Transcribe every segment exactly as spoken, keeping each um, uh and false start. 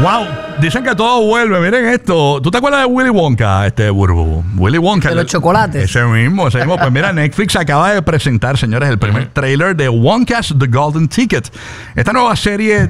Wow, dicen que todo vuelve. Miren esto. ¿Tú te acuerdas de Willy Wonka, este Burbu? Willy Wonka. De los chocolates. Ese mismo, ese mismo. Pues mira, Netflix acaba de presentar, señores, el primer trailer de Wonka's The Golden Ticket. Esta nueva serie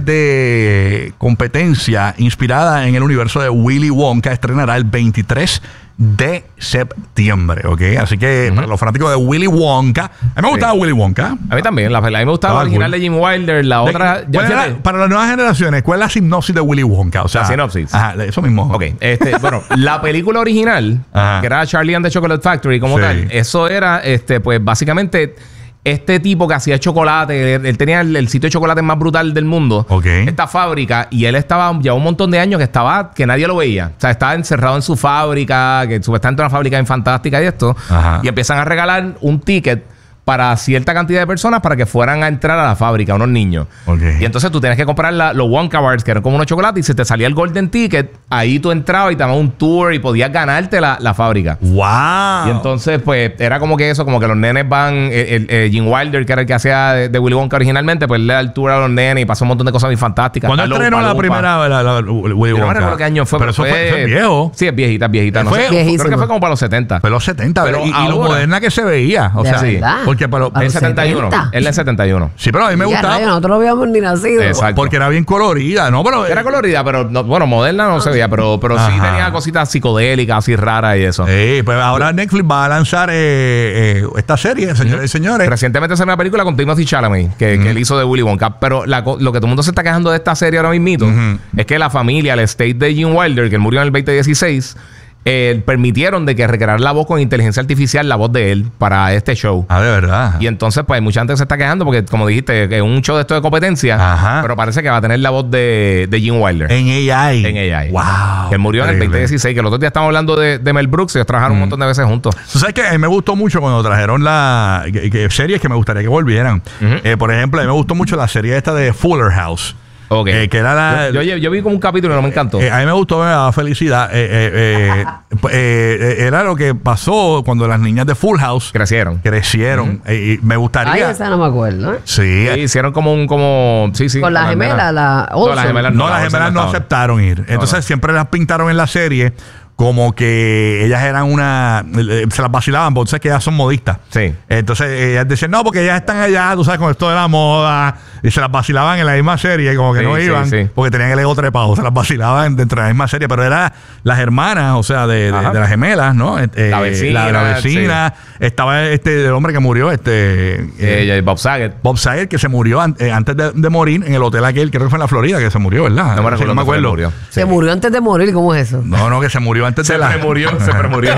de competencia inspirada en el universo de Willy Wonka estrenará el veintitrés de septiembre, ¿ok? Así que uh-huh. para los fanáticos de Willy Wonka, a mí me gustaba sí. Willy Wonka. A mí también, la, a mí me gustaba la original cool. de Jim Wilder, la otra... De, ya era, para las nuevas generaciones, ¿cuál es la sinopsis de Willy Wonka? O sea, la sinopsis. Ajá, eso mismo. Ok, este, bueno, la película original, ajá. que era Charlie and the Chocolate Factory como sí. tal, eso era, este, pues básicamente... Este tipo que hacía chocolate, él, él tenía el, el sitio de chocolate más brutal del mundo. Okay. Esta fábrica. Y él estaba ya un montón de años que estaba, que nadie lo veía. O sea, estaba encerrado en su fábrica, que supuestamente una fábrica bien fantástica y esto. Ajá. Y empiezan a regalar un ticket para cierta cantidad de personas para que fueran a entrar a la fábrica, unos niños. Okay. Y entonces tú tienes que comprar la, los Wonka Bars, que eran como unos chocolates, y se te salía el Golden Ticket. Ahí tú entrabas y te daban un tour y podías ganarte la, la fábrica. ¡Wow! Y entonces, pues, era como que eso, como que los nenes van... El, el, el Jim Wilder, que era el que hacía de, de Willy Wonka originalmente, pues le da el tour a los nenes y pasó un montón de cosas muy fantásticas. ¿Cuándo estrenó la primera la, la, la, Willy Wonka? Yo no me recuerdo qué año fue. Pero, pero eso fue, fue viejo. Sí, es viejita, es viejita. No fue, sé, creo que fue como para los setenta. Pero los setenta. Pero y, y lo moderna que se veía. O sea, sí. Porque para los... setenta y uno. Él es setenta y uno. Sí, pero a mí me gustaba. Rayo, nosotros lo habíamos ni nacido. Exacto. Porque era bien colorida, ¿no? Pero era colorida, pero no, bueno, moderna no se veía, pero, pero sí tenía cositas psicodélicas, así raras y eso. Sí, pues ahora Netflix va a lanzar eh, eh, esta serie, señores uh-huh. y señores. Recientemente salió una película con Timothée Chalamet, que, uh-huh. que él hizo de Willy Wonka. Pero la, lo que todo el mundo se está quejando de esta serie ahora mismito uh-huh. es que la familia, el estate de Jim Wilder, que él murió en el veinte dieciséis, Eh, permitieron de que recrear la voz con inteligencia artificial, la voz de él, para este show. Ah, de verdad. Y entonces, pues, mucha gente se está quejando porque, como dijiste, es un show de esto de competencia. Ajá. Pero parece que va a tener la voz de, de Jim Wilder. En A I. En A I. Wow. Que él murió increíble. En el veinte dieciséis. Que el otro día estamos hablando de, de Mel Brooks y ellos trabajaron mm. un montón de veces juntos. ¿Tú sabes qué? A mí me gustó mucho cuando trajeron la que, que series que me gustaría que volvieran. Uh-huh. Eh, por ejemplo, a mí me gustó mucho la serie esta de Fuller House. Okay. Eh, que era la, yo, yo, yo vi como un capítulo y no me encantó. Eh, a mí me gustó, me daba felicidad. Eh, eh, eh, eh, era lo que pasó cuando las niñas de Full House crecieron. Crecieron. Uh-huh. eh, y me gustaría. Ay, esa no me acuerdo. ¿eh? Sí. sí. Hicieron como un. como sí, sí. Con la gemela, la. No, las gemelas no, no, las gemelas no aceptaron ir. Entonces no, no. siempre las pintaron en la serie como que ellas eran una... Se las vacilaban, porque tú sabes que ellas son modistas. Sí. Entonces ellas decían, no, porque ellas están allá, tú sabes, con esto de la moda. Y se las vacilaban en la misma serie, como que sí, no iban, sí, sí. porque tenían el ego trepado. Se las vacilaban dentro de la misma serie. Pero eran las hermanas, o sea, de, de, de las gemelas, ¿no? Eh, la vecina. La, la vecina. Sí. Estaba este el hombre que murió, este... Eh, Bob Saget. Bob Saget, que se murió an, eh, antes de, de morir en el hotel aquel, creo que fue en la Florida, que se murió, ¿verdad? No me recuerdo. Sí, no me acuerdo. Murió. Se sí. murió antes de morir, ¿cómo es eso? No, no, que se murió antes se de la... Se murió, se murió.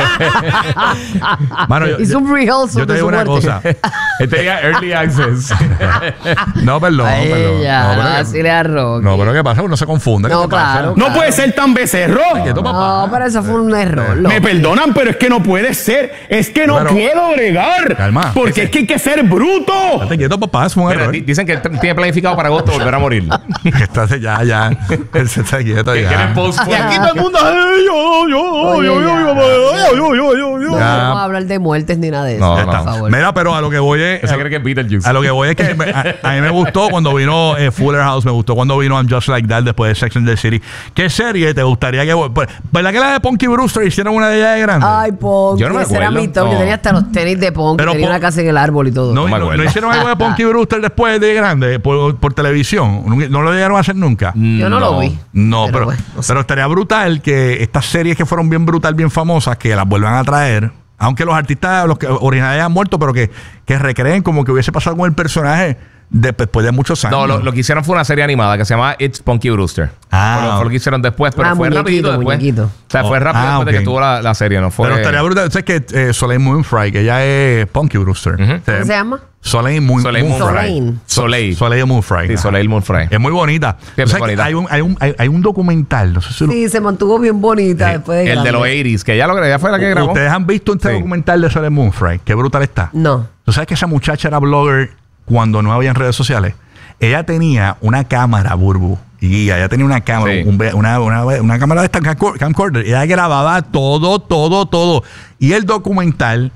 Mano, yo, hizo un rehearsal. Yo te digo una cosa. Este tenía early access. No, perdón. Ay, perdón. Ya, no, pero así le arrojo. No, pero ¿qué pasa? Uno se confunde. No, claro, claro. No puede ser tan becerro. Ay, no, pero eso fue un error. Me perdonan, pero es que no puede ser. Es que no pero, puedo bregar. Calma. Porque ese, es que hay que ser bruto. Date quieto, papá. Es un Mira, error. Dicen que tiene planificado para agosto volver a morir. Estás ya, ya. Él se está quieto ya. Y aquí todo el mundo. Yo, yo, yo, yo, yo, yo, yo, yo. No vamos a hablar de muertes ni nada de eso. No, no. Por favor. Mira, pero a lo que voy es. Esa cree que es Beetlejuice. A lo que voy es que a, a mí me gustó cuando vino eh, Fuller House, me gustó cuando vino I'm Just Like That después de Sex and the City. ¿Qué serie te gustaría que... ¿Verdad que la de Punky Brewster hicieron una de ellas de grande? Ay, Punky. Yo no me ese era mi top. No. Yo tenía hasta los tenis de Punky. Pero tenía Pon- una casa en el árbol y todo. No, no, no, no hicieron algo de Punky Brewster después de grande por, por televisión. No lo llegaron a hacer nunca. Yo no, no lo vi. No, pero, pero, bueno, no sé. pero estaría brutal que estas series que fueron bien brutal, bien famosas, que las vuelvan a traer. Aunque los artistas, los que originales han muerto, pero que, que recreen como que hubiese pasado con el personaje de, después de muchos años. No, lo, lo que hicieron fue una serie animada que se llama It's Punky Brewster. Ah. Fue lo, fue lo que hicieron después, pero ah, fue rapidito después. Muñequito. O sea, fue oh, rápido ah, después okay. de que tuvo la, la serie, ¿no? Fue... Pero estaría brutal. Usted es que eh, Soleil Moonfry, que ella es Punky Brewster. Uh-huh. ¿Cómo se llama? Soleil Moon, Soleil Moonfry. Soleil. Soleil Moonfry. Sí, Soleil Moonfry. Es muy bonita. Sí, es bonita. Hay un, hay, un, hay, hay un documental. No sé si lo... Sí, se mantuvo bien bonita sí. después de El grande. de los ochenta, que ella lo ella fue la que grabó. ¿Ustedes han visto este sí. documental de Soleil Moonfry? Qué brutal está. No. ¿Tú sabes que esa muchacha era blogger cuando no había redes sociales? Ella tenía una cámara, Burbu. Y ella tenía una cámara, sí. un, una, una, una cámara de esta camcorder. Ella grababa todo, todo, todo. Y el documental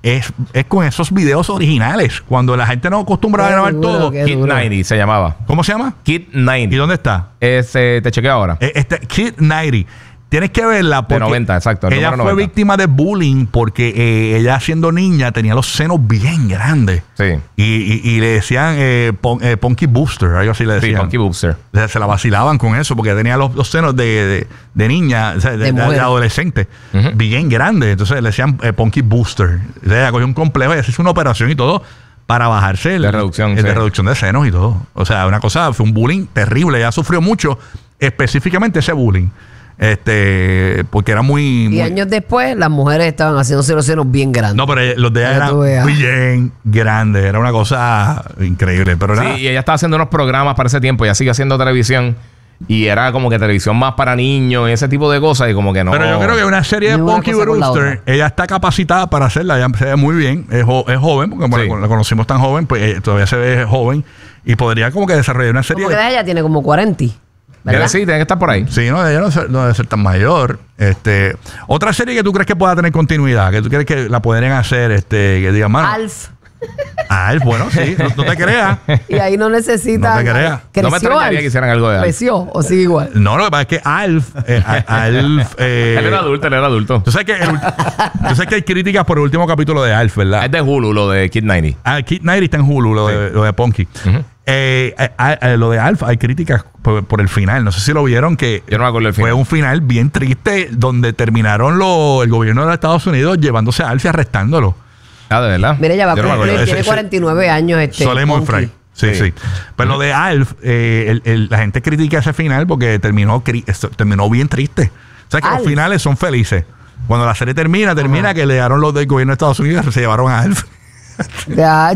es, es con esos videos originales. Cuando la gente no acostumbra a grabar duro, todo. qué Kid duro. noventa se llamaba. ¿Cómo se llama? Kid ¿Y noventa. dónde está? Ese, te chequeo ahora. Eh, Este, Kid noventa. Tienes que verla porque noventa, exacto, el ella número fue noventa. víctima de bullying porque eh, ella siendo niña tenía los senos bien grandes. Sí. Y, y- y le decían eh, pon- eh, Punky Booster, algo así le Sí, decían. Punky Booster. O sea, se la vacilaban con eso porque tenía los, los senos de, de, de niña, o sea, de, De de- mujer. de adolescente, Ujú. bien grandes. Entonces le decían eh, Punky Booster. O sea, ella cogió un complejo y se hizo una operación y todo para bajarse el, De reducción, el sí. de reducción de senos y todo. O sea, una cosa, fue un bullying terrible. Ella sufrió mucho, específicamente ese bullying. Este, porque era muy. Y muy- años después, las mujeres estaban haciéndose los senos bien grandes. no, pero eh, los de ella Para que tú eran veas. bien grandes. Era una cosa increíble. Pero Sí, nada. y ella estaba haciendo unos programas para ese tiempo. Ella sigue haciendo televisión. Y era como que televisión más para niños y ese tipo de cosas. Y como que no. Pero yo creo que una serie de Ni una Punky cosa con la Brewster, ella está capacitada para hacerla, ella se ve muy bien, es, jo- es joven, porque bueno, Sí. la conocimos tan joven, pues eh, todavía se ve joven y podría como que desarrollar una serie. Como que de- ella tiene como cuarenta, ¿verdad? Sí, tiene que estar por ahí. Sí, no, ella no, se- no debe ser tan mayor. Este, otra serie que tú crees que pueda tener continuidad, que tú crees que la podrían hacer, este, que digan, mano. Alf. Ah, bueno, sí, no, no te creas. Y ahí no necesita. No te creas. ¿Creció No me extrañaría Alf? que hicieran algo de Alf. ¿Creció o sigue igual? No, lo que pasa es que Alf, eh, a- Alf, eh, Él era adulto, él era adulto. tú sabes que, el ulti- tú sabes que hay críticas por el último capítulo de Alf, ¿verdad? Es de Hulu, lo de Kid noventa. Ah, Kid noventa está en Hulu, lo, de, lo de Punky. Eh, eh, ah, eh, lo de Alf, hay críticas por, por el final. No sé si lo vieron, que Yo no me acuerdo del fue final. un final bien triste donde terminaron lo, el gobierno de los Estados Unidos llevándose a Alf y arrestándolo. Ah, de verdad. Mira, ella va a Yo no me cumplir, acuerdo. tiene Ese- cuarenta y nueve años este. Solemon Punky. Fry. Sí, sí. Sí. Pero lo de Alf, eh, el- el- la gente critica ese final porque terminó, cri- esto- terminó bien triste. O sea que Alf. los finales son felices. Cuando la serie termina, termina que le dieron los del gobierno de Estados Unidos y se llevaron a Alf. Ya,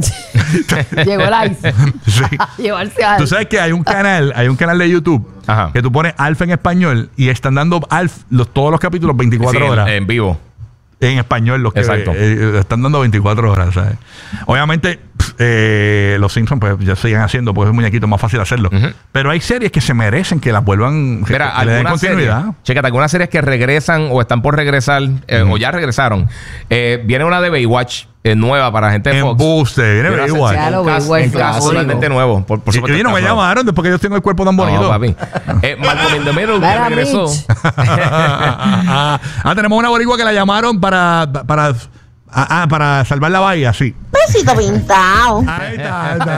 llegó el ice. Sí. Llevarse a Tú Alf. sabes que hay un canal, hay un canal de YouTube Ajá. que tú pones Alf en español y están dando Alf los, todos los capítulos veinticuatro Sí, en- horas. En, vivo. En español, los que Exacto. eh, están dando veinticuatro horas, ¿sabes? Obviamente, pf, eh, los Simpsons pues ya siguen haciendo, pues es un muñequito más fácil hacerlo. Ujú. Pero hay series que se merecen que las vuelvan, que, Mira, que le den algunas series, continuidad. chécate, algunas series que regresan o están por regresar eh, o ya regresaron. Eh, viene una de Baywatch eh, nueva para gente de Fox. Embuste, viene Viene una igual. serie Claro, con cast- Baywatch un cast fue totalmente icónico. nuevo. Por, por Y, supuesto, y no me cast nuevo. llamaron después que yo tengo el cuerpo tan bonito. No, papi. Eh, Malcolm in the Middle que Mira, regresó. Mitch. ah, ah, tenemos una boricua que la llamaron para para ah, ah, para salvar la bahía, sí. Besito pintado. Ahí está, ahí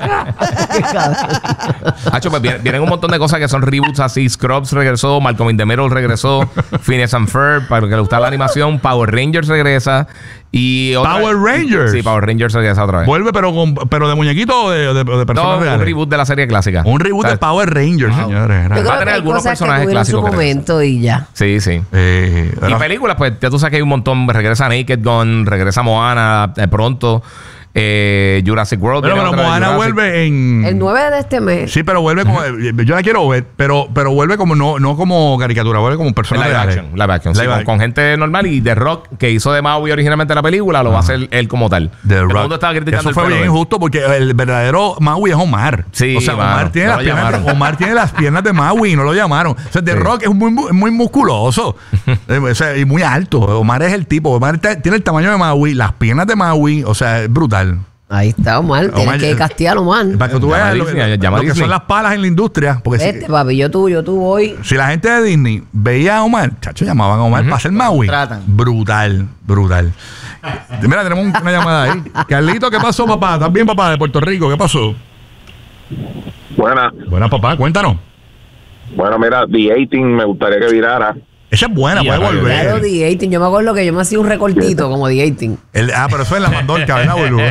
está. Hacho, pues vienen, vienen un montón de cosas que son reboots así. Scrubs regresó, Malcolm in the Middle regresó, Phineas and Ferb, para los que le gusta la animación, Power Rangers regresa y otra- Power Rangers. Sí, Power Rangers regresa otra vez. Vuelve, pero con, pero de muñequito o de, de, de personas No, un reales. reboot de la serie clásica. Un reboot de ¿Sabes? Power Rangers, señores. Yo Era- Va a creo que tener hay algunos cosas personajes que tuvieron su clásicos que momento y ya. Sí, sí. Eh, Y era- películas, pues ya tú sabes que hay un montón. Regresa Naked Gun, regresa Moana eh, pronto. Eh, Jurassic World. Pero, viene pero otra de Moana Jurassic. vuelve en. El nueve de este mes. Sí, pero vuelve como. Yo la quiero ver, pero, pero vuelve como no, no como caricatura, vuelve como persona Live real. action, live action, sí, Live con, action. con gente normal. Y The Rock, que hizo de Maui originalmente la película, lo va a hacer él como tal. The Todo Rock. el mundo estaba criticando Eso el fue pelo bien de él. injusto porque el verdadero Maui es Omar. Sí, o sea, mano, Omar, tiene no las lo piernas, llamaron. Omar tiene las piernas de Maui y no lo llamaron. O sea, The Sí. Rock es muy, mu- muy musculoso eh, o sea, y muy alto. Omar es el tipo. Omar te- tiene el tamaño de Maui, las piernas de Maui, o sea, es brutal. Ahí está, Omar. Tienes Omar, que eh, castigar, Omar. Para que tú Llama veas a lo, que- Disney, llama a lo que Disney. son las palas en la industria. Porque si- Este, papi, yo tú, yo tú voy. Si la gente de Disney veía a Omar, chacho, llamaban a Omar para hacer Maui. Tratan. Brutal, brutal. Mira, tenemos un- una llamada ahí. Carlito, ¿qué pasó, papá? ¿Estás bien, papá, de Puerto Rico? ¿Qué pasó? Buena. Buena, papá, cuéntanos. Bueno, mira, The A-Team me gustaría que virara. Esa es buena, Y puede a rayos. volver. Claro, The dieciocho. Yo me acuerdo que yo me hacía un recortito como The dieciocho. El- ah, pero eso es la mandorca, ¿verdad, boludo?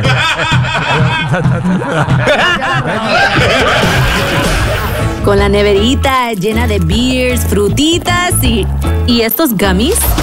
Con la neverita llena de beers, frutitas y... ¿Y estos gummies?